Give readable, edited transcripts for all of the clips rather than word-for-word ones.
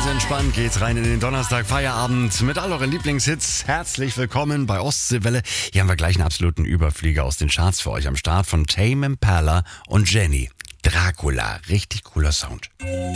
entspannt geht's rein in den Donnerstag Feierabend mit all euren Lieblingshits. Herzlich willkommen bei Ostseewelle. Hier haben wir gleich einen absoluten Überflieger aus den Charts für euch am Start von Tame Impala und Jenny. Dracula, richtig cooler Sound.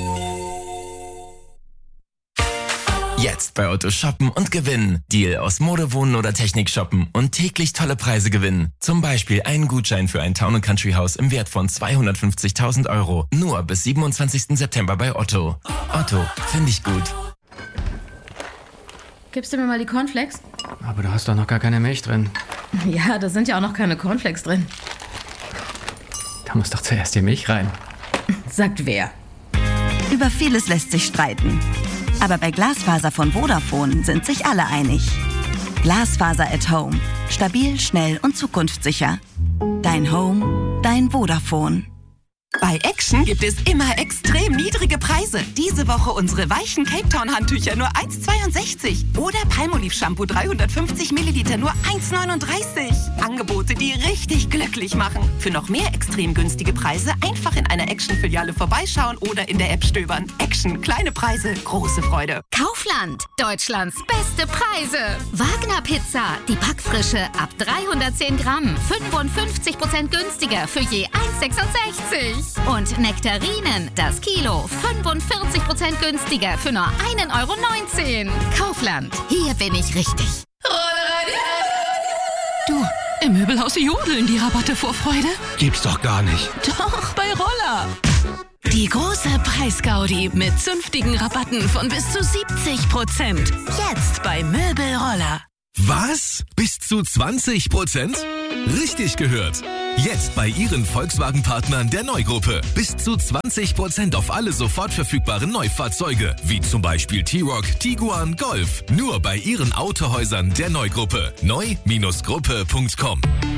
Jetzt bei Otto shoppen und gewinnen. Deal aus Mode, Wohnen oder Technik shoppen und täglich tolle Preise gewinnen. Zum Beispiel einen Gutschein für ein Town & Country Haus im Wert von 250.000 €. Nur bis 27. September bei Otto. Otto, finde ich gut. Gibst du mir mal die Cornflakes? Aber da hast doch noch gar keine Milch drin. Ja, da sind ja auch noch keine Cornflakes drin. Da muss doch zuerst die Milch rein. Sagt wer? Über vieles lässt sich streiten. Aber bei Glasfaser von Vodafone sind sich alle einig. Glasfaser at Home. Stabil, schnell und zukunftssicher. Dein Home, dein Vodafone. Bei Action gibt es immer extrem niedrige Preise. Diese Woche unsere weichen Cape Town Handtücher nur 1,62. Oder Palmolive Shampoo 350 Milliliter nur 1,39. Angebote, die richtig glücklich machen. Für noch mehr extrem günstige Preise einfach in einer Action-Filiale vorbeischauen oder in der App stöbern. Action, kleine Preise, große Freude. Kaufland, Deutschlands beste Preise. Wagner Pizza, die Backfrische ab 310 Gramm, 55% günstiger für je 1,66. Und Nektarinen, das Kilo, 45% günstiger für nur 1,19 €. Kaufland, hier bin ich richtig. Du, im Möbelhaus jodeln die Rabatte vor Freude. Gibt's doch gar nicht. Doch, bei Roller. Die große Preisgaudi mit zünftigen Rabatten von bis zu 70%. Jetzt bei Möbelroller. Was? Bis zu 20%? Richtig gehört. Jetzt bei Ihren Volkswagen-Partnern der Neugruppe. Bis zu 20% auf alle sofort verfügbaren Neufahrzeuge. Wie zum Beispiel T-Roc, Tiguan, Golf. Nur bei Ihren Autohäusern der Neugruppe. Neu-Gruppe.com.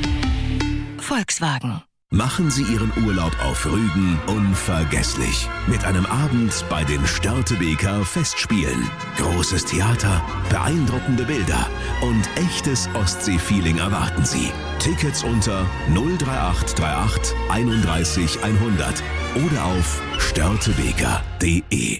Volkswagen. Machen Sie Ihren Urlaub auf Rügen unvergesslich. Mit einem Abend bei den Störtebeker Festspielen. Großes Theater, beeindruckende Bilder und echtes Ostsee-Feeling erwarten Sie. Tickets unter 03838 31 100 oder auf störtebeker.de.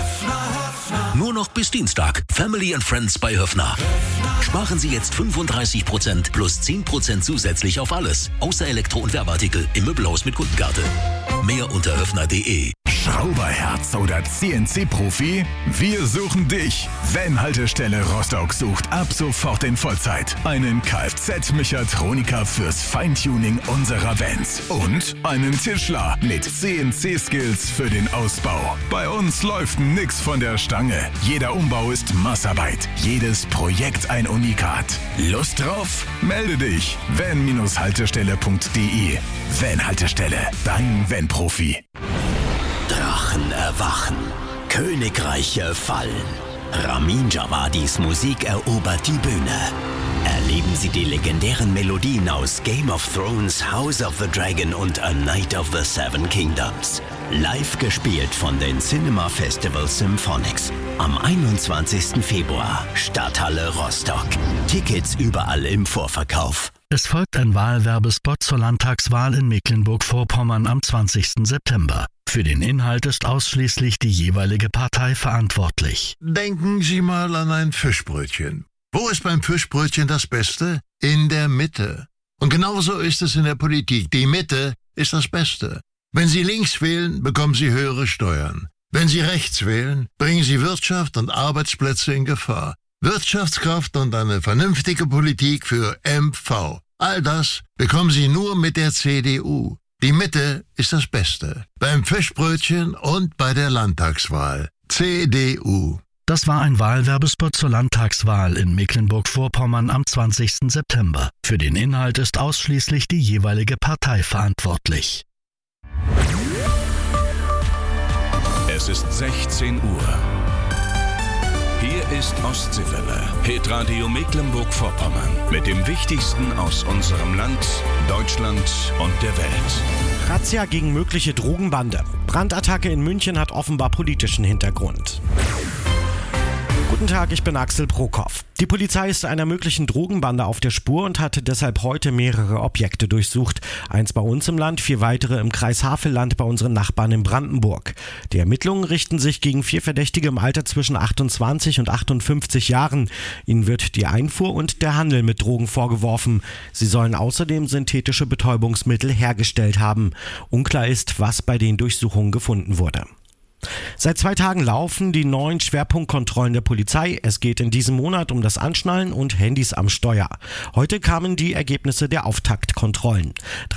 Nur noch bis Dienstag. Family and Friends bei Höffner. Sparen Sie jetzt 35% plus 10% zusätzlich auf alles. Außer Elektro- und Werbeartikel im Möbelhaus mit Kundenkarte. Mehr unter höffner.de. Schrauberherz oder CNC-Profi? Wir suchen dich. Van-Haltestelle Rostock sucht ab sofort in Vollzeit einen Kfz-Mechatroniker fürs Feintuning unserer Vans und einen Tischler mit CNC-Skills für den Ausbau. Bei uns läuft nix von der Stange. Jeder Umbau ist Massarbeit. Jedes Projekt ein Unikat. Lust drauf? Melde dich. van-haltestelle.de. Van-Haltestelle, dein Van-Profi. Drachen erwachen, Königreiche fallen. Ramin Djawadis Musik erobert die Bühne. Erleben Sie die legendären Melodien aus Game of Thrones, House of the Dragon und A Night of the Seven Kingdoms. Live gespielt von den Cinema Festival Symphonics. Am 21. Februar, Stadthalle Rostock. Tickets überall im Vorverkauf. Es folgt ein Wahlwerbespot zur Landtagswahl in Mecklenburg-Vorpommern am 20. September. Für den Inhalt ist ausschließlich die jeweilige Partei verantwortlich. Denken Sie mal an ein Fischbrötchen. Wo ist beim Fischbrötchen das Beste? In der Mitte. Und genauso ist es in der Politik. Die Mitte ist das Beste. Wenn Sie links wählen, bekommen Sie höhere Steuern. Wenn Sie rechts wählen, bringen Sie Wirtschaft und Arbeitsplätze in Gefahr. Wirtschaftskraft und eine vernünftige Politik für MV. All das bekommen Sie nur mit der CDU. Die Mitte ist das Beste. Beim Fischbrötchen und bei der Landtagswahl. CDU. Das war ein Wahlwerbespot zur Landtagswahl in Mecklenburg-Vorpommern am 20. September. Für den Inhalt ist ausschließlich die jeweilige Partei verantwortlich. Es ist 16 Uhr. Hier ist Ostseewelle, Hitradio Mecklenburg-Vorpommern. Mit dem Wichtigsten aus unserem Land, Deutschland und der Welt. Razzia gegen mögliche Drogenbande. Brandattacke in München hat offenbar politischen Hintergrund. Guten Tag, ich bin Axel Prokop. Die Polizei ist einer möglichen Drogenbande auf der Spur und hatte deshalb heute mehrere Objekte durchsucht. Eins bei uns im Land, 4 weitere im Kreis Havelland bei unseren Nachbarn in Brandenburg. Die Ermittlungen richten sich gegen 4 Verdächtige im Alter zwischen 28 und 58 Jahren. Ihnen wird die Einfuhr und der Handel mit Drogen vorgeworfen. Sie sollen außerdem synthetische Betäubungsmittel hergestellt haben. Unklar ist, was bei den Durchsuchungen gefunden wurde. Seit 2 Tagen laufen die neuen Schwerpunktkontrollen der Polizei. Es geht in diesem Monat um das Anschnallen und Handys am Steuer. Heute kamen die Ergebnisse der Auftaktkontrollen.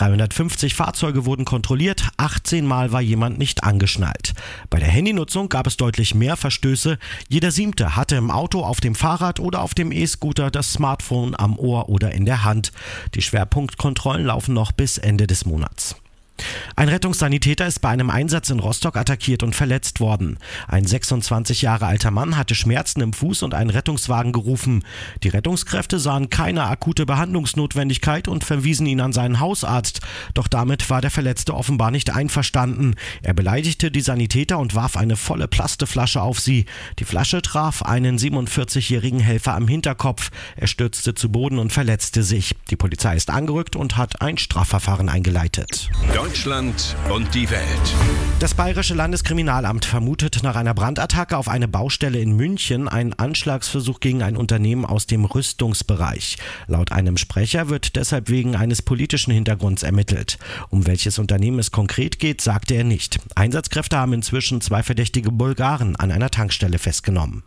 350 Fahrzeuge wurden kontrolliert, 18 Mal war jemand nicht angeschnallt. Bei der Handynutzung gab es deutlich mehr Verstöße. Jeder 7. hatte im Auto, auf dem Fahrrad oder auf dem E-Scooter das Smartphone am Ohr oder in der Hand. Die Schwerpunktkontrollen laufen noch bis Ende des Monats. Ein Rettungssanitäter ist bei einem Einsatz in Rostock attackiert und verletzt worden. Ein 26 Jahre alter Mann hatte Schmerzen im Fuß und einen Rettungswagen gerufen. Die Rettungskräfte sahen keine akute Behandlungsnotwendigkeit und verwiesen ihn an seinen Hausarzt. Doch damit war der Verletzte offenbar nicht einverstanden. Er beleidigte die Sanitäter und warf eine volle Plasteflasche auf sie. Die Flasche traf einen 47-jährigen Helfer am Hinterkopf. Er stürzte zu Boden und verletzte sich. Die Polizei ist angerückt und hat ein Strafverfahren eingeleitet. Deutschland und die Welt. Das Bayerische Landeskriminalamt vermutet nach einer Brandattacke auf eine Baustelle in München einen Anschlagsversuch gegen ein Unternehmen aus dem Rüstungsbereich. Laut einem Sprecher wird deshalb wegen eines politischen Hintergrunds ermittelt. Um welches Unternehmen es konkret geht, sagte er nicht. Einsatzkräfte haben inzwischen 2 verdächtige Bulgaren an einer Tankstelle festgenommen.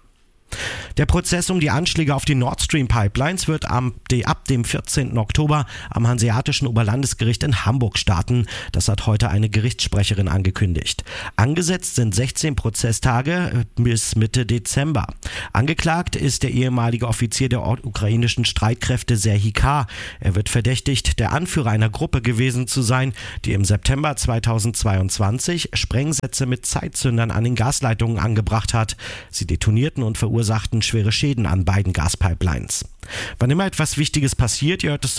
Der Prozess um die Anschläge auf die Nord Stream Pipelines wird ab dem 14. Oktober am Hanseatischen Oberlandesgericht in Hamburg starten. Das hat heute eine Gerichtssprecherin angekündigt. Angesetzt sind 16 Prozesstage bis Mitte Dezember. Angeklagt ist der ehemalige Offizier der ukrainischen Streitkräfte Serhii K. Er wird verdächtigt, der Anführer einer Gruppe gewesen zu sein, die im September 2022 Sprengsätze mit Zeitzündern an den Gasleitungen angebracht hat. Sie detonierten und verursachten schwere Schäden an beiden Gaspipelines. Wann immer etwas Wichtiges passiert, ihr hört es